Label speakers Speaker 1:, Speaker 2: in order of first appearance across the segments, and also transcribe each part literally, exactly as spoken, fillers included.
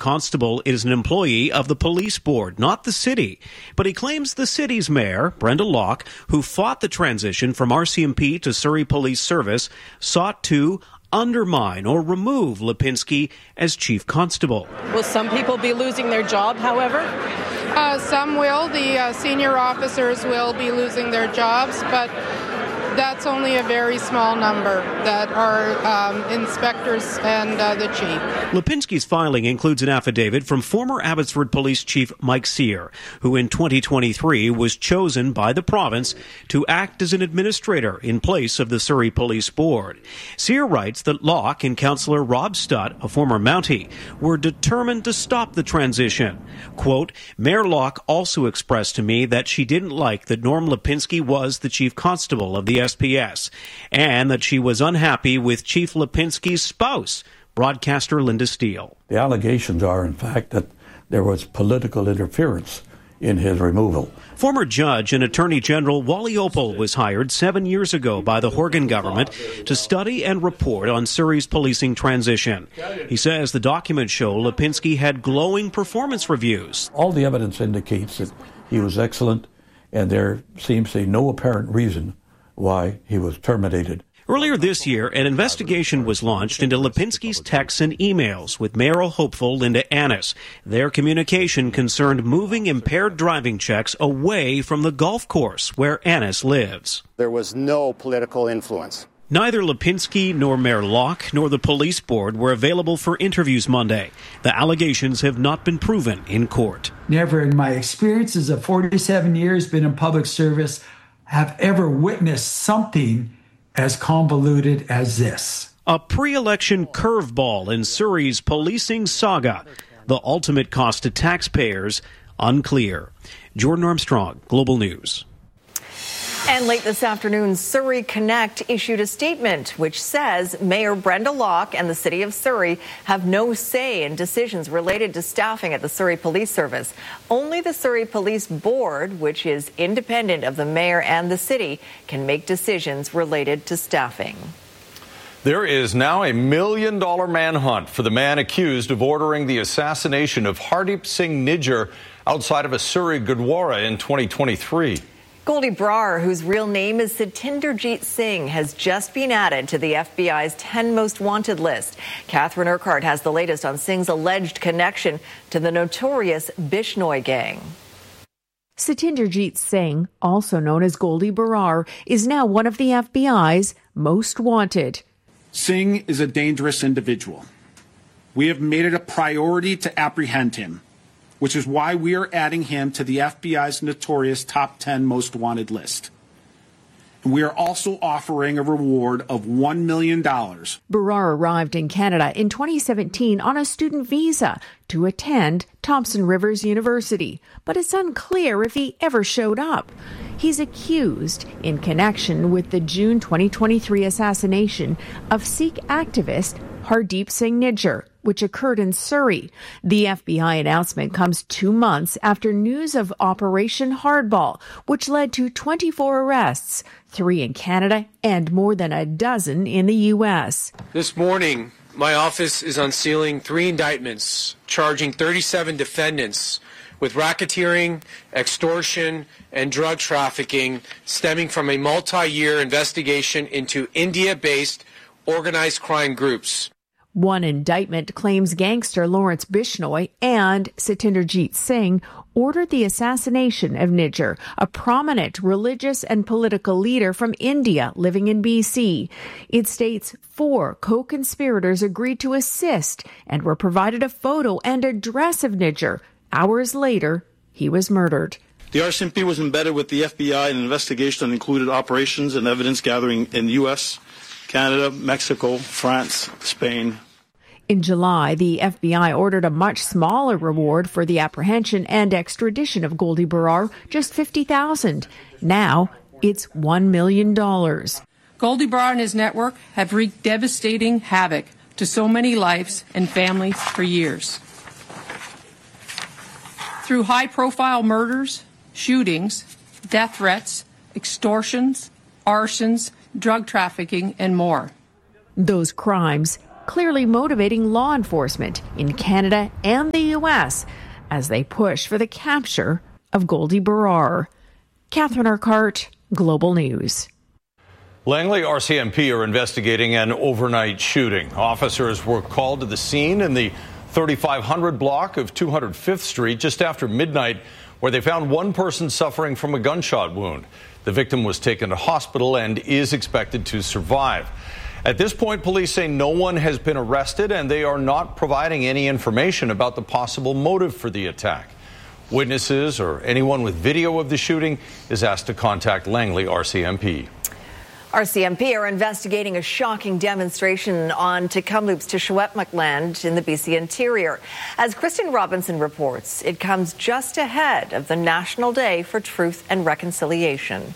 Speaker 1: constable is an employee of the police board, not the city. But he claims the city's mayor, Brenda Locke, who fought the transition from R C M P to Surrey Police Service, sought to undermine or remove Lipinski as chief constable.
Speaker 2: Will some people be losing their job, however?
Speaker 3: Uh, some will. The uh, senior officers will be losing their jobs, but that's only a very small number that are um, inspectors and uh, the chief.
Speaker 1: Lipinski's filing includes an affidavit from former Abbotsford Police Chief Mike Sear, who in twenty twenty-three was chosen by the province to act as an administrator in place of the Surrey Police Board. Sear writes that Locke and Councillor Rob Stutt, a former Mountie, were determined to stop the transition. Quote, Mayor Locke also expressed to me that she didn't like that Norm Lipinski was the chief constable of the S P S, and that she was unhappy with Chief Lipinski's spouse, broadcaster Linda Steele.
Speaker 4: The allegations are, in fact, that there was political interference in his removal.
Speaker 1: Former Judge and Attorney General Wally Opal was hired seven years ago by the Horgan government to study and report on Surrey's policing transition. He says the documents show Lipinski had glowing performance reviews.
Speaker 4: All the evidence indicates that he was excellent, and there seems to be no apparent reason why he was terminated.
Speaker 1: Earlier this year, an investigation was launched into Lipinski's texts and emails with mayoral hopeful Linda Annis. Their communication concerned moving impaired driving checks away from the golf course where Annis lives.
Speaker 5: There was no political influence.
Speaker 1: Neither Lipinski nor Mayor Locke nor the police board were available for interviews Monday. The allegations have not been proven in court.
Speaker 6: Never in my experiences of forty-seven years been in public service have ever witnessed something as convoluted as this.
Speaker 1: A pre-election curveball in Surrey's policing saga. The ultimate cost to taxpayers, unclear. Jordan Armstrong, Global News.
Speaker 7: And late this afternoon, Surrey Connect issued a statement which says Mayor Brenda Locke and the City of Surrey have no say in decisions related to staffing at the Surrey Police Service. Only the Surrey Police Board, which is independent of the mayor and the city, can make decisions related to staffing.
Speaker 8: There is now a million-dollar manhunt for the man accused of ordering the assassination of Hardeep Singh Nijjar outside of a Surrey Gurdwara in twenty twenty-three.
Speaker 7: Goldie Brar, whose real name is Satinderjeet Singh, has just been added to the F B I's ten most wanted list. Catherine Urquhart has the latest on Singh's alleged connection to the notorious Bishnoi gang.
Speaker 9: Satinderjeet Singh, also known as Goldie Brar, is now one of the F B I's most wanted.
Speaker 10: Singh is a dangerous individual. We have made it a priority to apprehend him, which is why we are adding him to the F B I's notorious top ten most wanted list. And we are also offering a reward of one million dollars.
Speaker 9: Brar arrived in Canada in twenty seventeen on a student visa to attend Thompson Rivers University, but it's unclear if he ever showed up. He's accused in connection with the June twenty twenty-three assassination of Sikh activist Hardeep Singh Nijjar, which occurred in Surrey. The F B I announcement comes two months after news of Operation Hardball, which led to twenty-four arrests, three in Canada and more than a dozen in the U S.
Speaker 11: This morning, my office is unsealing three indictments charging thirty-seven defendants with racketeering, extortion, and drug trafficking stemming from a multi-year investigation into India-based organized crime groups.
Speaker 9: One indictment claims gangster Lawrence Bishnoi and Satinderjeet Singh ordered the assassination of Nijjar, a prominent religious and political leader from India living in B C. It states four co-conspirators agreed to assist and were provided a photo and address of Nijjar. Hours later, he was murdered.
Speaker 12: The R C M P was embedded with the F B I in an investigation that included operations and evidence gathering in the U S, Canada, Mexico, France, Spain.
Speaker 9: In July, the F B I ordered a much smaller reward for the apprehension and extradition of Goldie Brar, just fifty thousand dollars. Now, it's one million dollars.
Speaker 3: Goldie Brar and his network have wreaked devastating havoc to so many lives and families for years. Through high-profile murders, shootings, death threats, extortions, arsons, drug trafficking, and more.
Speaker 9: Those crimes clearly motivating law enforcement in Canada and the U S as they push for the capture of Goldie Berar. Catherine Urquhart, Global News.
Speaker 8: Langley R C M P are investigating an overnight shooting. Officers were called to the scene in the thirty-five hundred block of two hundred fifth Street just after midnight, where they found one person suffering from a gunshot wound. The victim was taken to hospital and is expected to survive. At this point, police say no one has been arrested and they are not providing any information about the possible motive for the attack. Witnesses or anyone with video of the shooting is asked to contact Langley R C M P.
Speaker 7: R C M P are investigating a shocking demonstration on Tk'emlúps te Secwépemc land in the B C interior. As Kristen Robinson reports, it comes just ahead of the National Day for Truth and Reconciliation.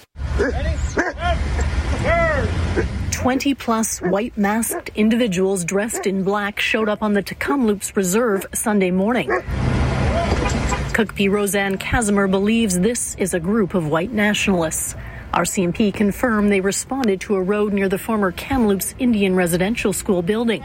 Speaker 13: twenty-plus white masked individuals dressed in black showed up on the Tk'emlúps Reserve Sunday morning. Cookpee Roseanne Casimir believes this is a group of white nationalists. R C M P confirmed they responded to a road near the former Kamloops Indian Residential School building.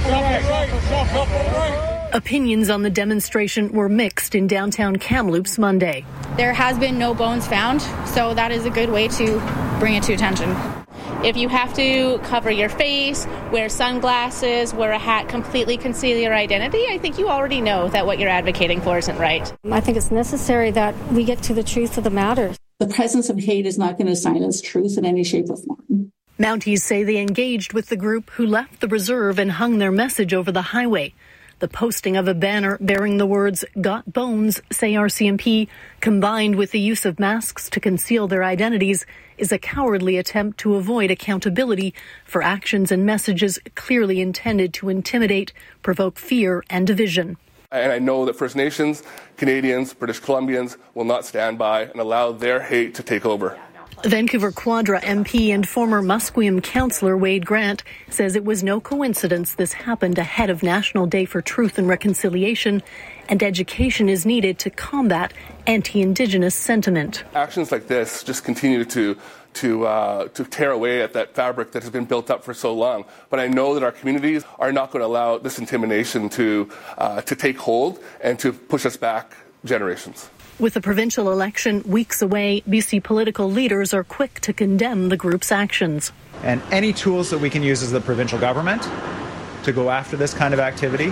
Speaker 13: Opinions on the demonstration were mixed in downtown Kamloops Monday.
Speaker 14: There has been no bones found, so that is a good way to bring it to attention. If you have to cover your face, wear sunglasses, wear a hat, completely conceal your identity, I think you already know that what you're advocating for isn't right.
Speaker 15: I think it's necessary that we get to the truth of the matter.
Speaker 16: The presence of hate is not going to silence truth in any shape or form.
Speaker 13: Mounties say they engaged with the group who left the reserve and hung their message over the highway. The posting of a banner bearing the words "Got Bones," say R C M P, combined with the use of masks to conceal their identities, is a cowardly attempt to avoid accountability for actions and messages clearly intended to intimidate, provoke fear and division.
Speaker 17: And I know that First Nations, Canadians, British Columbians will not stand by and allow their hate to take over.
Speaker 13: Vancouver Quadra M P and former Musqueam councillor Wade Grant says it was no coincidence this happened ahead of National Day for Truth and Reconciliation, and education is needed to combat anti-Indigenous sentiment.
Speaker 17: Actions like this just continue to to uh, to tear away at that fabric that has been built up for so long. But I know that our communities are not going to allow this intimidation to uh, to take hold and to push us back generations.
Speaker 13: With the provincial election weeks away, B C political leaders are quick to condemn the group's actions.
Speaker 18: And any tools that we can use as the provincial government to go after this kind of activity,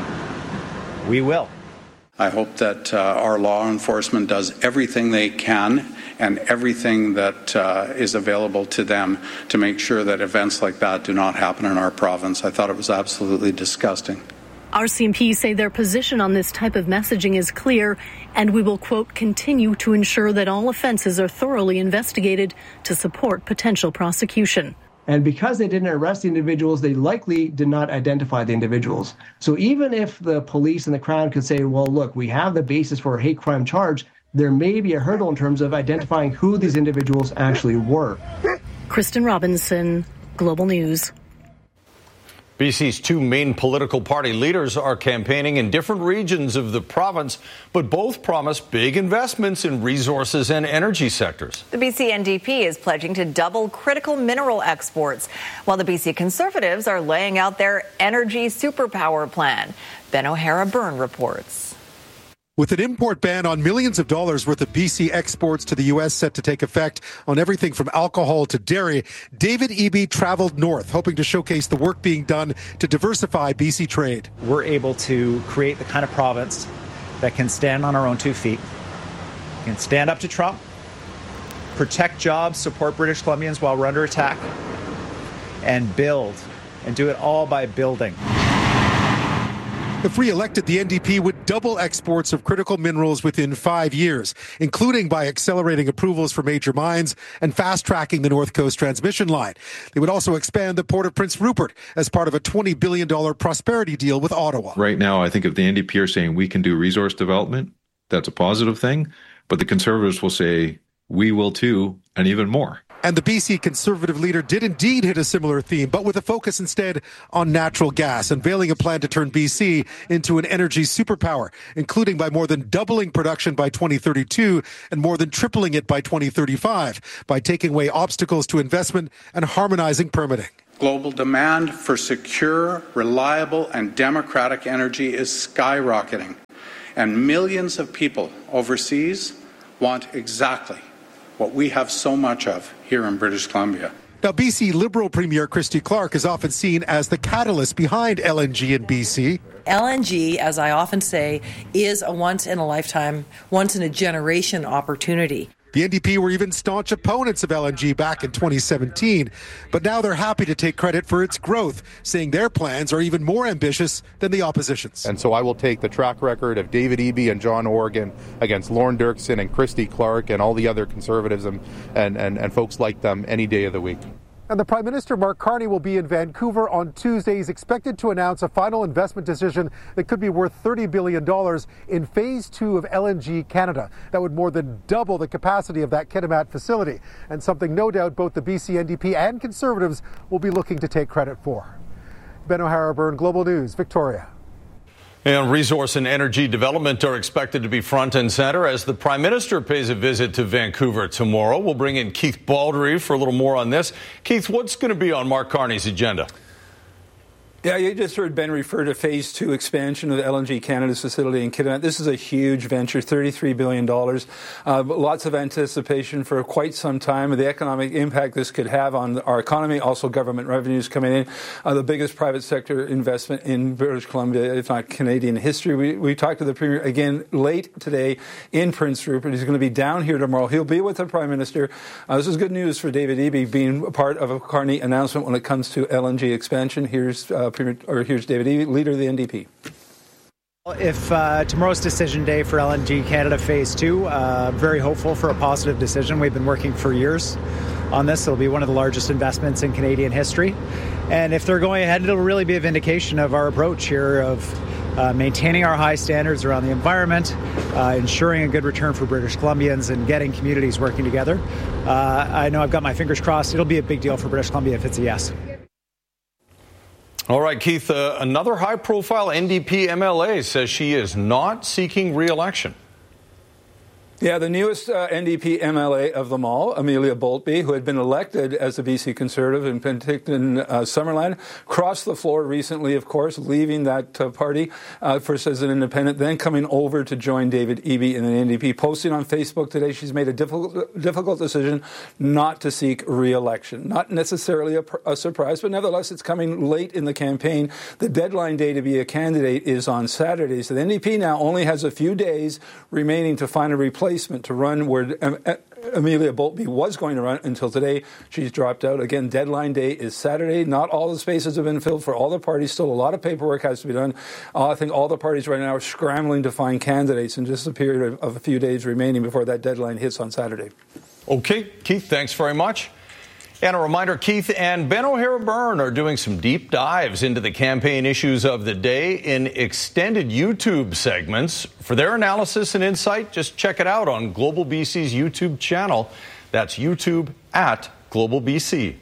Speaker 18: we will.
Speaker 19: I hope that uh, our law enforcement does everything they can and everything that uh, is available to them to make sure that events like that do not happen in our province. I thought it was absolutely disgusting.
Speaker 13: R C M P say their position on this type of messaging is clear, and we will, quote, continue to ensure that all offences are thoroughly investigated to support potential prosecution.
Speaker 20: And because they didn't arrest the individuals, they likely did not identify the individuals. So even if the police and the Crown could say, well, look, we have the basis for a hate crime charge, there may be a hurdle in terms of identifying who these individuals actually were.
Speaker 13: Kristen Robinson, Global News.
Speaker 8: B C's two main political party leaders are campaigning in different regions of the province, but both promise big investments in resources and energy sectors.
Speaker 7: The B C N D P is pledging to double critical mineral exports, while the B C Conservatives are laying out their energy superpower plan. Ben O'Hara Byrne reports.
Speaker 21: With an import ban on millions of dollars worth of B C exports to the U S set to take effect on everything from alcohol to dairy, David Eby traveled north, hoping to showcase the work being done to diversify B C trade.
Speaker 18: We're able to create the kind of province that can stand on our own two feet, can stand up to Trump, protect jobs, support British Columbians while we're under attack, and build, and do it all by building.
Speaker 21: If re-elected, the N D P would double exports of critical minerals within five years, including by accelerating approvals for major mines and fast-tracking the North Coast transmission line. They would also expand the Port of Prince Rupert as part of a twenty billion dollars prosperity deal with Ottawa.
Speaker 22: Right now, I think if the N D P are saying we can do resource development, that's a positive thing. But the Conservatives will say we will too, and even more.
Speaker 21: And the B C Conservative leader did indeed hit a similar theme, but with a focus instead on natural gas, unveiling a plan to turn B C into an energy superpower, including by more than doubling production by twenty thirty-two and more than tripling it by twenty thirty-five, by taking away obstacles to investment and harmonizing permitting.
Speaker 19: Global demand for secure, reliable, and democratic energy is skyrocketing, and millions of people overseas want exactly what we have so much of here in British Columbia.
Speaker 21: Now, B C Liberal Premier Christy Clark is often seen as the catalyst behind L N G in B C.
Speaker 2: L N G, as I often say, is a once-in-a-lifetime, once-in-a-generation opportunity.
Speaker 21: The N D P were even staunch opponents of L N G back in twenty seventeen, but now they're happy to take credit for its growth, saying their plans are even more ambitious than the opposition's.
Speaker 4: And so I will take the track record of David Eby and John Horgan against Lorne Dirksen and Christy Clark and all the other conservatives and, and, and, and folks like them any day of the week.
Speaker 21: And the Prime Minister, Mark Carney, will be in Vancouver on Tuesday. He's expected to announce a final investment decision that could be worth thirty billion dollars in Phase two of L N G Canada. That would more than double the capacity of that Kitimat facility, and something no doubt both the B C N D P and Conservatives will be looking to take credit for. Ben O'Hara-Byrne, Global News, Victoria.
Speaker 8: And resource and energy development are expected to be front and center as the Prime Minister pays a visit to Vancouver tomorrow. We'll bring in Keith Baldry for a little more on this. Keith, what's going to be on Mark Carney's agenda?
Speaker 23: Yeah, you just heard Ben refer to Phase two expansion of the L N G Canada's facility in Kitimat. This is a huge venture, thirty-three billion dollars. Uh, lots of anticipation for quite some time of the economic impact this could have on our economy, also government revenues coming in. Uh, the biggest private sector investment in British Columbia, if not Canadian history. We, we talked to the Premier again late today in Prince Rupert. He's going to be down here tomorrow. He'll be with the Prime Minister. Uh, this is good news for David Eby being a part of a Carney announcement when it comes to L N G expansion. Here's uh, Or here's David Eby, leader of the N D P.
Speaker 18: If uh, tomorrow's decision day for L N G Canada Phase two, uh, very hopeful for a positive decision. We've been working for years on this. It'll be one of the largest investments in Canadian history. And if they're going ahead, it'll really be a vindication of our approach here of uh, maintaining our high standards around the environment, uh, ensuring a good return for British Columbians, and getting communities working together. Uh, I know I've got my fingers crossed. It'll be a big deal for British Columbia if it's a yes.
Speaker 8: All right, Keith, uh, another high-profile N D P M L A says she is not seeking re-election.
Speaker 23: Yeah, the newest uh, N D P M L A of them all, Amelia Boltby, who had been elected as a B C Conservative in Penticton, uh, Summerland, crossed the floor recently, of course, leaving that uh, party uh, first as an independent, then coming over to join David Eby in the N D P. Posting on Facebook today, she's made a difficult, difficult decision not to seek re-election. Not necessarily a, a surprise, but nevertheless, it's coming late in the campaign. The deadline day to be a candidate is on Saturday, so the N D P now only has a few days remaining to find a replacement to run where um, Amelia Boltby was going to run until today. She's dropped out. Again, deadline day is Saturday. Not all the spaces have been filled for all the parties. Still a lot of paperwork has to be done. Uh, I think all the parties right now are scrambling to find candidates in just a period of, of a few days remaining before that deadline hits on Saturday.
Speaker 8: Okay, Keith, thanks very much. And a reminder, Keith and Ben O'Hara-Byrne are doing some deep dives into the campaign issues of the day in extended YouTube segments. For their analysis and insight, just check it out on Global B C's YouTube channel. That's YouTube at Global B C.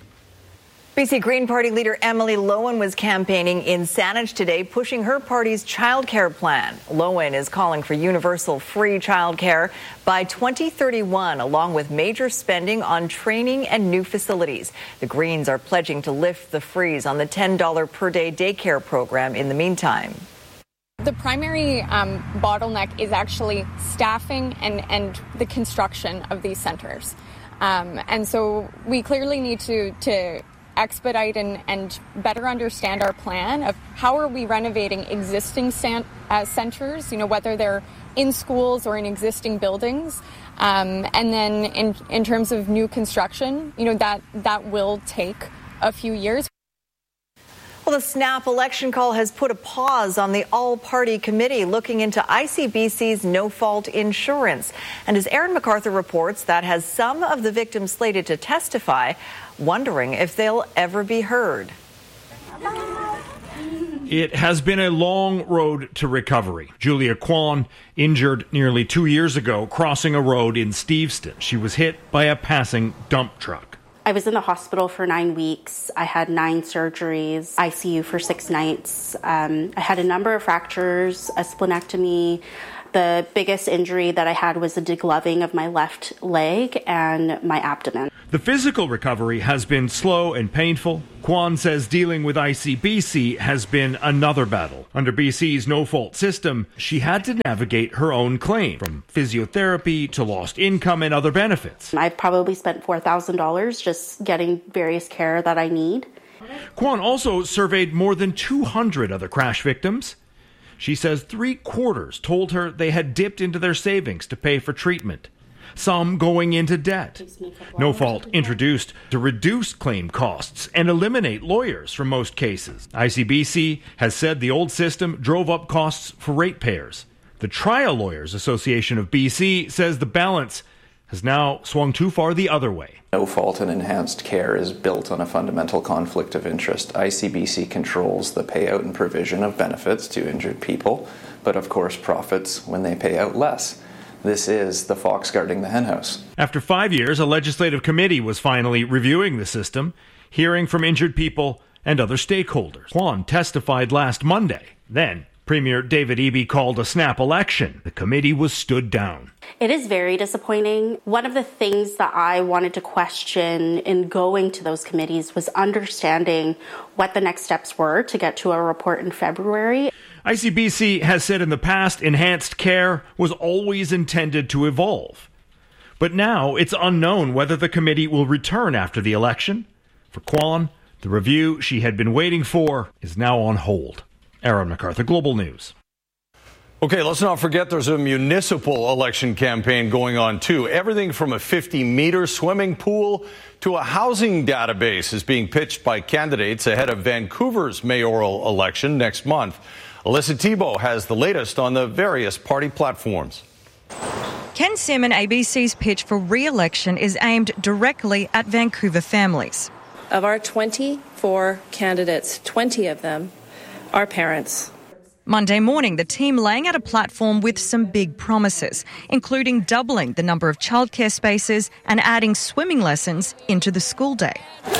Speaker 7: B C Green Party leader Emily Lowen was campaigning in Saanich today, pushing her party's childcare plan. Lowen is calling for universal free childcare by twenty thirty-one, along with major spending on training and new facilities. The Greens are pledging to lift the freeze on the ten dollars per day daycare program in the meantime.
Speaker 24: The primary um, bottleneck is actually staffing and, and the construction of these centers. Um, and so we clearly need to, to expedite and, and better understand our plan of how are we renovating existing san- uh, centers, you know, whether they're in schools or in existing buildings. Um, and then in, in terms of new construction, you know, that, that will take a few years.
Speaker 7: Well, the snap election call has put a pause on the all-party committee looking into I C B C's no-fault insurance. And as Aaron MacArthur reports, that has some of the victims slated to testify, wondering if they'll ever be heard.
Speaker 25: It has been a long road to recovery. Julia Kwan, injured nearly two years ago crossing a road in Steveston. She was hit by a passing dump truck.
Speaker 26: I was in the hospital for nine weeks. I had nine surgeries, I C U for six nights. Um, I had a number of fractures, a splenectomy, The biggest injury that I had was the degloving of my left leg and my abdomen.
Speaker 25: The physical recovery has been slow and painful. Kwan says dealing with I C B C has been another battle. Under B C's no-fault system, she had to navigate her own claim, from physiotherapy to lost income and other benefits.
Speaker 26: I've probably spent four thousand dollars just getting various care that I need.
Speaker 25: Kwan also surveyed more than two hundred other crash victims. She says three quarters told her they had dipped into their savings to pay for treatment, some going into debt. No Fault introduced to reduce claim costs and eliminate lawyers from most cases. I C B C has said the old system drove up costs for ratepayers. The Trial Lawyers Association of B C says the balance has now swung too far the other way.
Speaker 1: No Fault and enhanced care is built on a fundamental conflict of interest. I C B C controls the payout and provision of benefits to injured people, but of course profits when they pay out less. This is the fox guarding the henhouse.
Speaker 25: After five years, a legislative committee was finally reviewing the system, hearing from injured people and other stakeholders. Kwan testified last Monday. Then, Premier David Eby called a snap election. The committee was stood down.
Speaker 26: It is very disappointing. One of the things that I wanted to question in going to those committees was understanding what the next steps were to get to a report in February.
Speaker 25: I C B C has said in the past enhanced care was always intended to evolve. But now it's unknown whether the committee will return after the election. For Kwan, the review she had been waiting for is now on hold. Aaron MacArthur, Global News.
Speaker 8: Okay, let's not forget there's a municipal election campaign going on too. Everything from a fifty-meter swimming pool to a housing database is being pitched by candidates ahead of Vancouver's mayoral election next month. Alyssa Thibault has the latest on the various party platforms.
Speaker 5: Ken Sim and A B C's pitch for re-election is aimed directly at Vancouver families.
Speaker 6: Of our twenty-four candidates, twenty of them are parents.
Speaker 5: Monday morning, the team laying out a platform with some big promises, including doubling the number of childcare spaces and adding swimming lessons into the school day.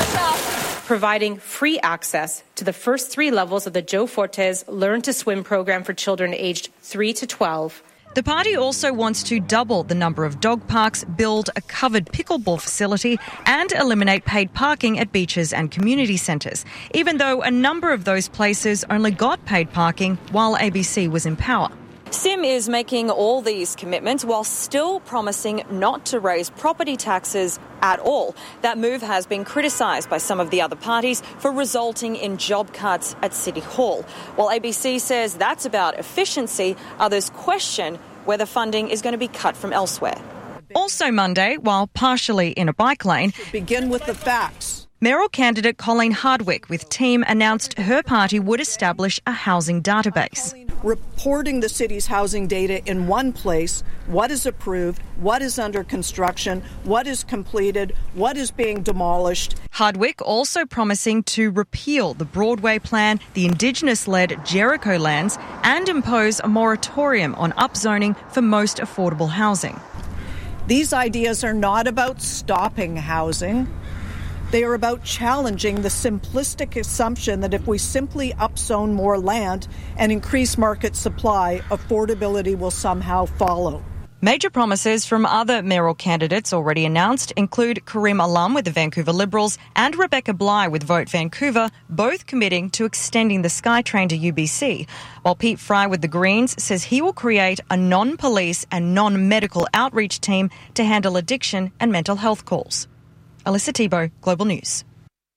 Speaker 6: Providing free access to the first three levels of the Joe Fortes Learn to Swim program for children aged three to twelve.
Speaker 5: The party also wants to double the number of dog parks, build a covered pickleball facility and eliminate paid parking at beaches and community centres, even though a number of those places only got paid parking while A B C was in power. Sim is making all these commitments while still promising not to raise property taxes at all. That move has been criticised by some of the other parties for resulting in job cuts at City Hall. While A B C says that's about efficiency, others question whether funding is going to be cut from elsewhere. Also Monday, while partially in a bike lane,
Speaker 10: begin with the facts.
Speaker 5: Mayoral candidate Colleen Hardwick with team announced her party would establish a housing database.
Speaker 10: Reporting the city's housing data in one place, what is approved, what is under construction, what is completed, what is being demolished.
Speaker 5: Hardwick also promising to repeal the Broadway plan, the Indigenous-led Jericho lands, and impose a moratorium on upzoning for most affordable housing.
Speaker 10: These ideas are not about stopping housing. They are about challenging the simplistic assumption that if we simply upzone more land and increase market supply, affordability will somehow follow.
Speaker 5: Major promises from other mayoral candidates already announced include Karim Alam with the Vancouver Liberals and Rebecca Bligh with Vote Vancouver, both committing to extending the SkyTrain to U B C, while Pete Fry with the Greens says he will create a non-police and non-medical outreach team to handle addiction and mental health calls. Alyssa Thibault, Global News.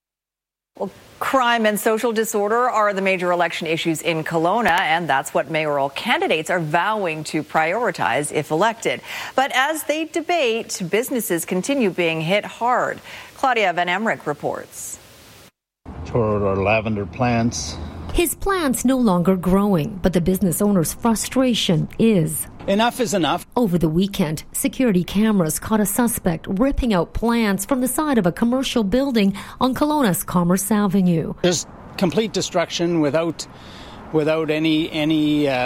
Speaker 7: Well, crime and social disorder are the major election issues in Kelowna, and that's what mayoral candidates are vowing to prioritize if elected. But as they debate, businesses continue being hit hard. Claudia Van Emmerich reports.
Speaker 11: Toward our lavender plants.
Speaker 12: His plants no longer growing, but the business owner's frustration is.
Speaker 11: Enough is enough.
Speaker 12: Over the weekend, security cameras caught a suspect ripping out plants from the side of a commercial building on Kelowna's Commerce Avenue.
Speaker 11: There's complete destruction without without any any uh,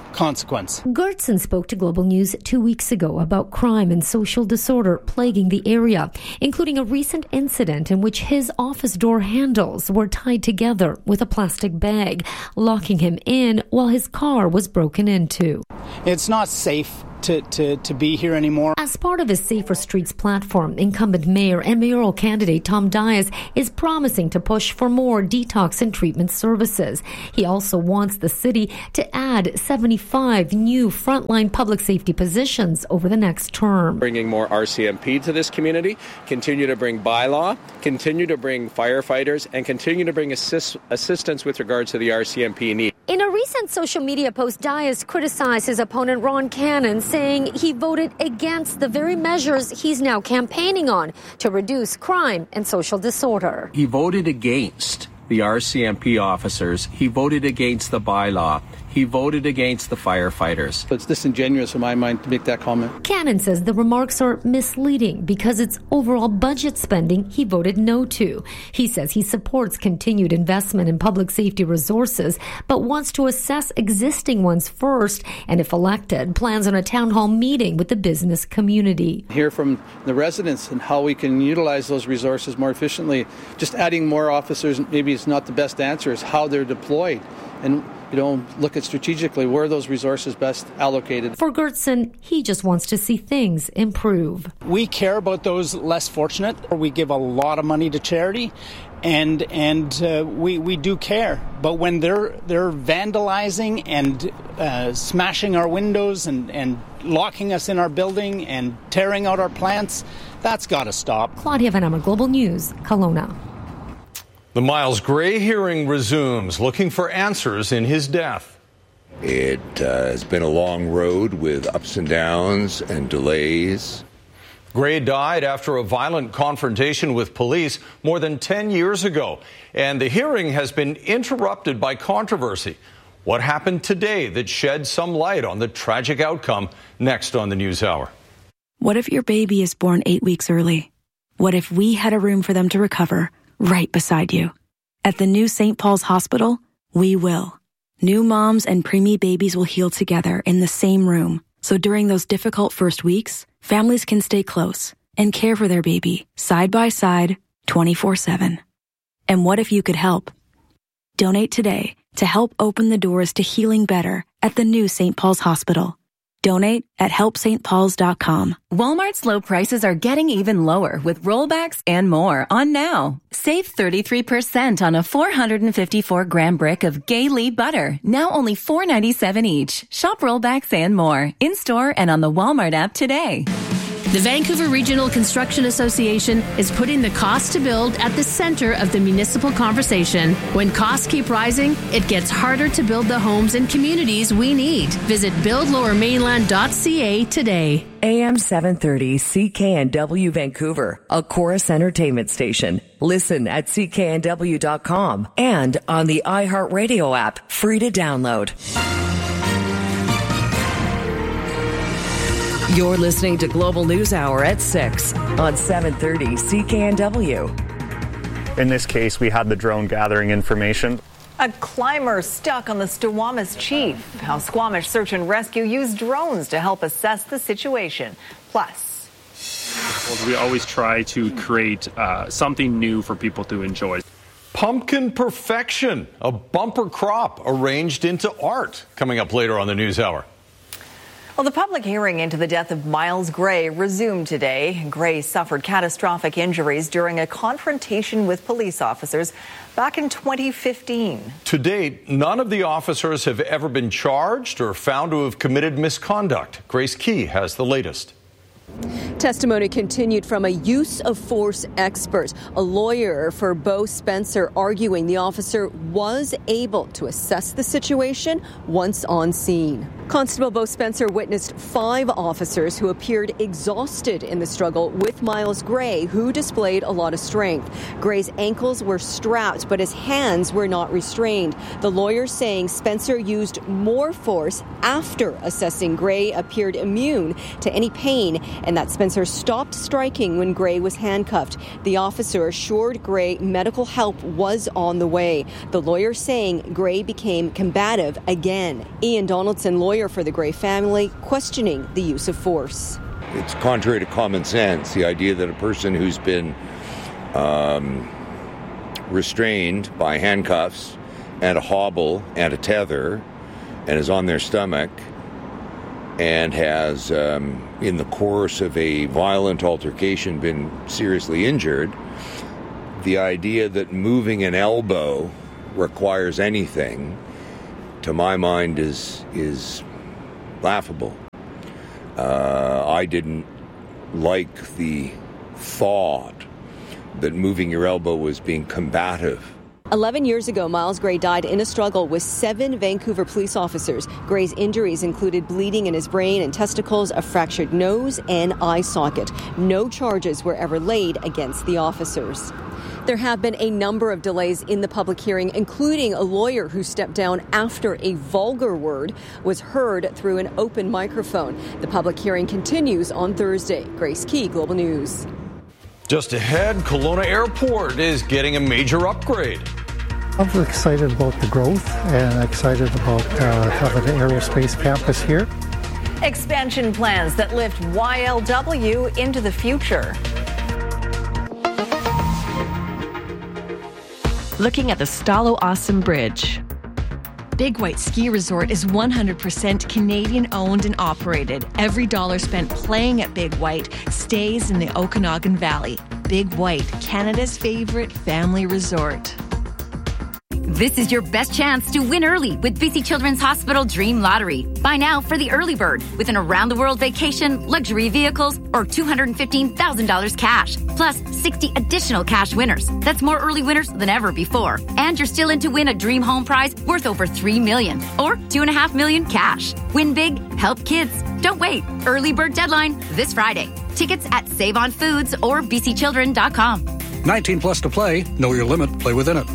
Speaker 11: consequence.
Speaker 12: Gertson spoke to Global News two weeks ago about crime and social disorder plaguing the area, including a recent incident in which his office door handles were tied together with a plastic bag, locking him in while his car was broken into.
Speaker 11: It's not safe to, to, to be here anymore.
Speaker 12: As part of his Safer Streets platform, incumbent mayor and mayoral candidate Tom Dias is promising to push for more detox and treatment services. He also wants the city to add seventy-five new frontline public safety positions over the next term.
Speaker 3: Bringing more R C M P to this community, continue to bring bylaw, continue to bring firefighters, and continue to bring assist, assistance with regards to the R C M P need.
Speaker 12: In a recent social media post, Dias criticized his opponent Ron Cannon, saying he voted against the very measures he's now campaigning on to reduce crime and social disorder.
Speaker 3: He voted against the R C M P officers. He voted against the bylaw. He voted against the firefighters.
Speaker 9: It's disingenuous in my mind to make that comment.
Speaker 12: Cannon says the remarks are misleading because it's overall budget spending he voted no to. He says he supports continued investment in public safety resources, but wants to assess existing ones first, and if elected, plans on a town hall meeting with the business community.
Speaker 9: Hear from the residents and how we can utilize those resources more efficiently. Just adding more officers maybe is not the best answer. It's how they're deployed. And you know, look at strategically where those resources best allocated.
Speaker 12: For Gertson, he just wants to see things improve.
Speaker 11: We care about those less fortunate. We give a lot of money to charity, and and uh, we we do care. But when they're they're vandalizing and uh, smashing our windows and and locking us in our building and tearing out our plants, that's got to stop.
Speaker 12: Claudia Van Emmer, Global News, Kelowna.
Speaker 8: The Miles Gray hearing resumes, looking for answers in his death.
Speaker 14: It uh, has been a long road with ups and downs and delays.
Speaker 8: Gray died after a violent confrontation with police more than ten years ago, and the hearing has been interrupted by controversy. What happened today that shed some light on the tragic outcome? Next on the News Hour.
Speaker 15: What if your baby is born eight weeks early? What if we had a room for them to recover right beside you? At the new Saint Paul's Hospital, we will. New moms and preemie babies will heal together in the same room. So during those difficult first weeks, families can stay close and care for their baby side by side, twenty-four seven. And what if you could help? Donate today to help open the doors to healing better at the new Saint Paul's Hospital. Donate at help st pauls dot com.
Speaker 16: Walmart's low prices are getting even lower with rollbacks and more on now. Save thirty-three percent on a four hundred fifty-four gram brick of Gay-Lee butter, now only four ninety-seven each. Shop rollbacks and more in-store and on the Walmart app today.
Speaker 17: The Vancouver Regional Construction Association is putting the cost to build at the center of the municipal conversation. When costs keep rising, it gets harder to build the homes and communities we need. Visit build lower mainland dot c a today.
Speaker 27: A M seven thirty C K N W Vancouver, a Chorus Entertainment station. Listen at c k n w dot com and on the iHeartRadio app, free to download. You're listening to Global News Hour at six on seven thirty C K N W.
Speaker 28: In this case, we had the drone gathering information.
Speaker 7: A climber stuck on the Squamish Chief. How Squamish Search and Rescue used drones to help assess the situation. Plus,
Speaker 29: well, we always try to create uh, something new for people to enjoy.
Speaker 8: Pumpkin perfection, a bumper crop arranged into art. Coming up later on the News Hour.
Speaker 7: Well, the public hearing into the death of Miles Gray resumed today. Gray suffered catastrophic injuries during a confrontation with police officers back in twenty fifteen.
Speaker 8: To date, none of the officers have ever been charged or found to have committed misconduct. Grace Key has the latest.
Speaker 30: Testimony continued from a use of force expert, a lawyer for Bo Spencer, arguing the officer was able to assess the situation once on scene. Constable Bo Spencer witnessed five officers who appeared exhausted in the struggle with Miles Gray, who displayed a lot of strength. Gray's ankles were strapped, but his hands were not restrained. The lawyer saying Spencer used more force after assessing Gray appeared immune to any pain, and that Spencer Spencer stopped striking when Gray was handcuffed. The officer assured Gray medical help was on the way. The lawyer saying Gray became combative again. Ian Donaldson, lawyer for the Gray family, questioning the use of force.
Speaker 14: It's contrary to common sense, the idea that a person who's been um, restrained by handcuffs and a hobble and a tether and is on their stomach and has, um, in the course of a violent altercation, been seriously injured, the idea that moving an elbow requires anything, to my mind, is is laughable. Uh, I didn't like the thought that moving your elbow was being combative.
Speaker 30: Eleven years ago, Miles Gray died in a struggle with seven Vancouver police officers. Gray's injuries included bleeding in his brain and testicles, a fractured nose, and eye socket. No charges were ever laid against the officers. There have been a number of delays in the public hearing, including a lawyer who stepped down after a vulgar word was heard through an open microphone. The public hearing continues on Thursday. Grace Key, Global News.
Speaker 8: Just ahead, Kelowna Airport is getting a major upgrade.
Speaker 2: I'm excited about the growth and excited about uh, having an aerospace campus here.
Speaker 7: Expansion plans that lift Y L W into the future.
Speaker 4: Looking at the Stalo Awesome Bridge. Big White Ski Resort is one hundred percent Canadian owned and operated. Every dollar spent playing at Big White stays in the Okanagan Valley. Big White, Canada's favorite family resort.
Speaker 13: This is your best chance to win early with B C Children's Hospital Dream Lottery. Buy now for the early bird with an around-the-world vacation, luxury vehicles, or two hundred fifteen thousand dollars cash, plus sixty additional cash winners. That's more early winners than ever before. And you're still in to win a dream home prize worth over three million dollars or two point five million dollars cash. Win big, help kids. Don't wait. Early bird deadline this Friday. Tickets at Save On Foods or b c children dot com.
Speaker 18: nineteen plus to play. Know your limit. Play within it.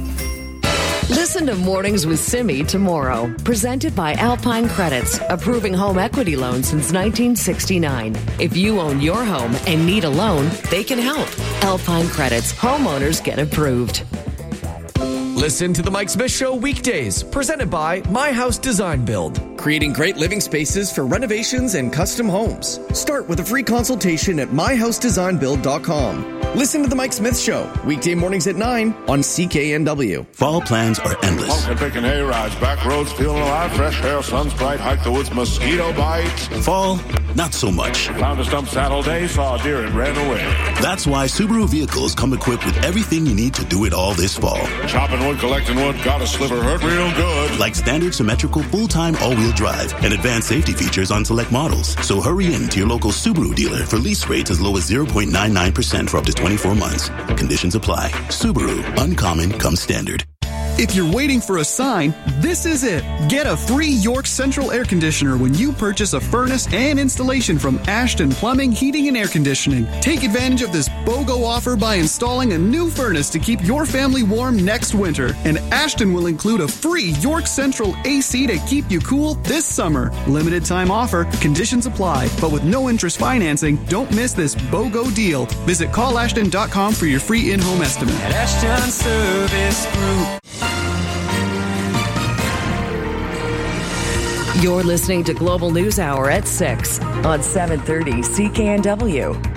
Speaker 27: Listen to Mornings with Simi tomorrow. Presented by Alpine Credits, approving home equity loans since nineteen sixty-nine. If you own your home and need a loan, they can help. Alpine Credits, homeowners get approved.
Speaker 19: Listen to the Mike Smith Show weekdays, presented by My House Design Build, creating great living spaces for renovations and custom homes. Start with a free consultation at my house design build dot com. Listen to the Mike Smith Show, weekday mornings at nine on C K N W.
Speaker 20: Fall plans are endless.
Speaker 21: Pumpkin picking hay-rides, back roads feeling alive, fresh air, sun's bright, hike the woods, mosquito bites.
Speaker 20: Fall, not so much.
Speaker 21: Found a stump saddle day, saw a deer and ran away.
Speaker 20: That's why Subaru vehicles come equipped with everything you need to do it all this fall.
Speaker 21: Chopping wood, collecting wood, got a sliver, hurt real good.
Speaker 20: Like standard symmetrical full-time all-wheel drive and advanced safety features on select models. So hurry in to your local Subaru dealer for lease rates as low as zero point nine nine percent for up to twenty-four months. Conditions apply. Subaru, uncommon comes standard.
Speaker 22: If you're waiting for a sign, this is it. Get a free York Central air conditioner when you purchase a furnace and installation from Ashton Plumbing, Heating and Air Conditioning. Take advantage of this BOGO offer by installing a new furnace to keep your family warm next winter. And Ashton will include a free York Central A C to keep you cool this summer. Limited time offer, conditions apply, but with no interest financing, don't miss this BOGO deal. Visit call ashton dot com for your free in-home estimate.
Speaker 23: At Ashton Service Group.
Speaker 27: You're listening to Global News Hour at six on seven thirty C K N W.